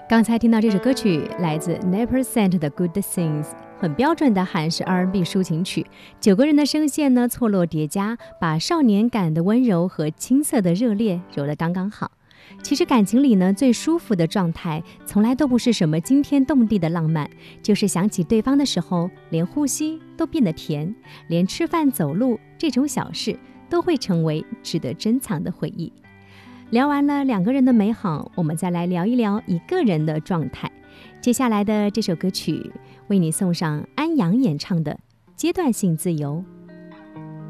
刚才听到这首歌曲来自 9% 的 Good Things， 很标准的韩式 R&B 抒情曲，9个人的声线呢错落叠加，把少年感的温柔和青涩的热烈揉得刚刚好。其实感情里呢，最舒服的状态从来都不是什么惊天动地的浪漫，就是想起对方的时候，连呼吸都变得甜，连吃饭走路这种小事都会成为值得珍藏的回忆。聊完了2个人的美好，我们再来聊一聊1个人的状态。接下来的这首歌曲为你送上安阳演唱的《阶段性自由》。